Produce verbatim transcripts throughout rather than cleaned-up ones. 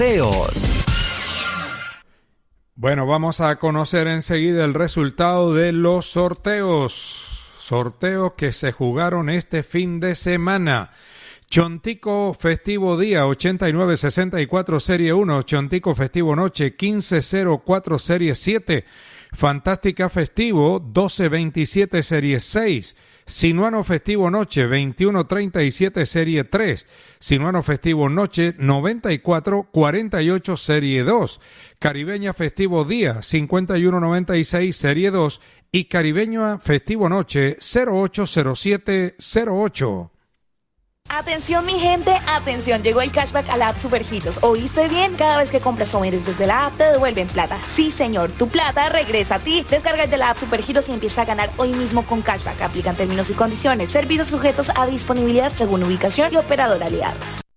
Bueno, vamos a conocer enseguida el resultado de los sorteos. Sorteos que se jugaron este fin de semana. Chontico Festivo Día ochenta y nueve sesenta y cuatro Serie uno, Chontico Festivo Noche quince cero cuatro Serie siete, Fantástica Festivo doce veintisiete Serie seis, Sinuano Festivo Noche veintiuno treinta y siete Serie tres, Sinuano Festivo Noche noventa y cuatro cuarenta y ocho Serie dos, Caribeña Festivo Día cincuenta y uno noventa y seis Serie dos y Caribeña Festivo Noche cero ocho cero siete cero ocho. Atención mi gente, atención, llegó el cashback a la app Supergiros. ¿Oíste bien? Cada vez que compras souvenirs desde la app te devuelven plata. Sí señor, tu plata regresa a ti. Descarga de la app Supergiros y empieza a ganar hoy mismo con cashback. Aplican términos y condiciones. Servicios sujetos a disponibilidad según ubicación y operador aliado.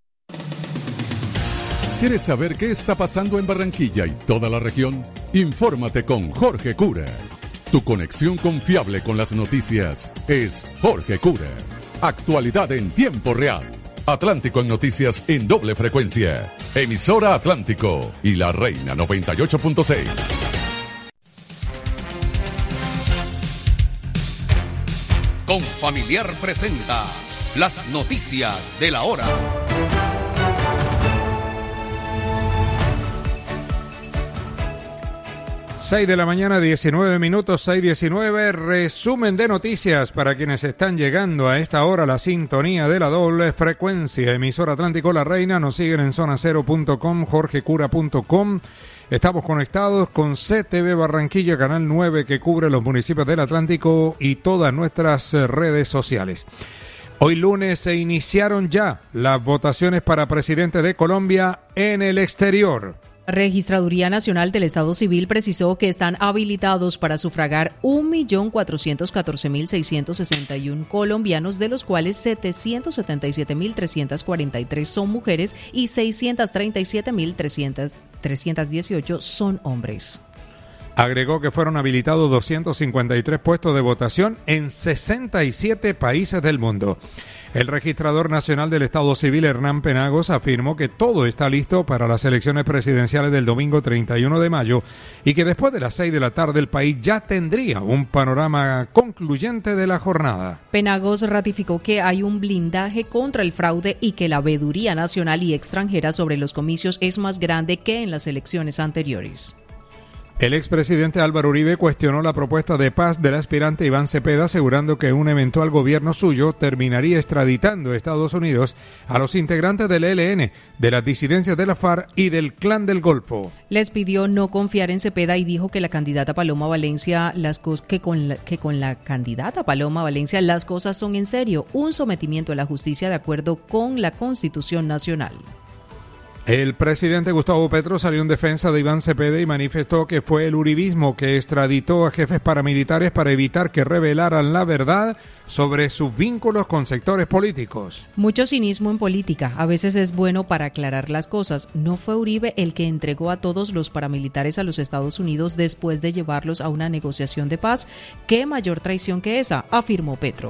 ¿Quieres saber qué está pasando en Barranquilla y toda la región? Infórmate con Jorge Cura. Tu conexión confiable con las noticias es Jorge Cura. Actualidad en tiempo real. Atlántico en noticias en doble frecuencia. Emisora Atlántico y La Reina noventa y ocho punto seis. Confamiliar presenta las noticias de la hora. seis de la mañana, diecinueve minutos, seis diecinueve, resumen de noticias para quienes están llegando a esta hora a la sintonía de la doble frecuencia. Emisora Atlántico La Reina, nos siguen en zona cero punto com, jorgecura punto com. Estamos conectados con C T V Barranquilla, canal nueve que cubre los municipios del Atlántico y todas nuestras redes sociales. Hoy lunes se iniciaron ya las votaciones para presidente de Colombia en el exterior. La Registraduría Nacional del Estado Civil precisó que están habilitados para sufragar un millón cuatrocientos catorce mil seiscientos sesenta y uno colombianos, de los cuales setecientos setenta y siete mil trescientos cuarenta y tres son mujeres y seiscientos treinta y siete mil trescientos dieciocho son hombres. Agregó que fueron habilitados doscientos cincuenta y tres puestos de votación en sesenta y siete países del mundo. El registrador nacional del Estado Civil, Hernán Penagos, afirmó que todo está listo para las elecciones presidenciales del domingo treinta y uno de mayo y que después de las seis de la tarde el país ya tendría un panorama concluyente de la jornada. Penagos ratificó que hay un blindaje contra el fraude y que la veeduría nacional y extranjera sobre los comicios es más grande que en las elecciones anteriores. El expresidente Álvaro Uribe cuestionó la propuesta de paz del aspirante Iván Cepeda, asegurando que un eventual gobierno suyo terminaría extraditando a Estados Unidos a los integrantes del E L N, de las disidencias de la FARC y del Clan del Golfo. Les pidió no confiar en Cepeda y dijo que la candidata Paloma Valencia las cos- que con la, que con la candidata Paloma Valencia las cosas son en serio, un sometimiento a la justicia de acuerdo con la Constitución Nacional. El presidente Gustavo Petro salió en defensa de Iván Cepeda y manifestó que fue el uribismo que extraditó a jefes paramilitares para evitar que revelaran la verdad sobre sus vínculos con sectores políticos. Mucho cinismo en política. A veces es bueno para aclarar las cosas. No fue Uribe el que entregó a todos los paramilitares a los Estados Unidos después de llevarlos a una negociación de paz. ¿Qué mayor traición que esa?, afirmó Petro.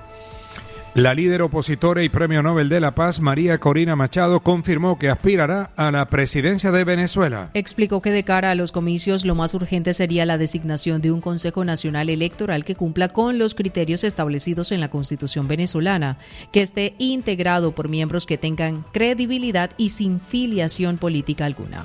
La líder opositora y Premio Nobel de la Paz, María Corina Machado, confirmó que aspirará a la presidencia de Venezuela. Explicó que de cara a los comicios lo más urgente sería la designación de un Consejo Nacional Electoral que cumpla con los criterios establecidos en la Constitución venezolana, que esté integrado por miembros que tengan credibilidad y sin filiación política alguna.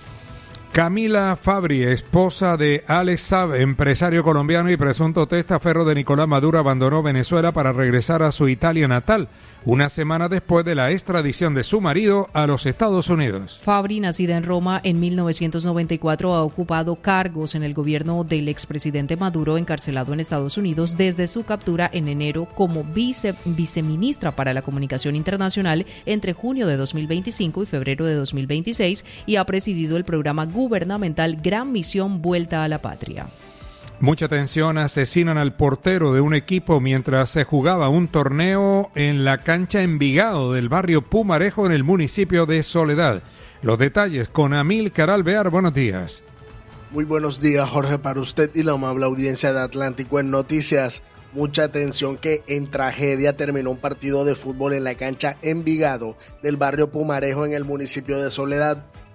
Camila Fabri, esposa de Alex Saab, empresario colombiano y presunto testaferro de Nicolás Maduro, abandonó Venezuela para regresar a su Italia natal, una semana después de la extradición de su marido a los Estados Unidos. Fabri, nacida en Roma en mil novecientos noventa y cuatro, ha ocupado cargos en el gobierno del expresidente Maduro, encarcelado en Estados Unidos desde su captura en enero como vice, viceministra para la comunicación internacional entre junio de dos mil veinticinco y febrero de dos mil veintiséis, y ha presidido el programa gubernamental Gran Misión Vuelta a la Patria. Mucha tensión, asesinan al portero de un equipo mientras se jugaba un torneo en la cancha Envigado del barrio Pumarejo en el municipio de Soledad. Los detalles con Amílcar Alvear, buenos días. Muy buenos días, Jorge, para usted y la amable audiencia de Atlántico en Noticias. Mucha atención que en tragedia terminó un partido de fútbol en la cancha Envigado del barrio Pumarejo en el municipio de Soledad.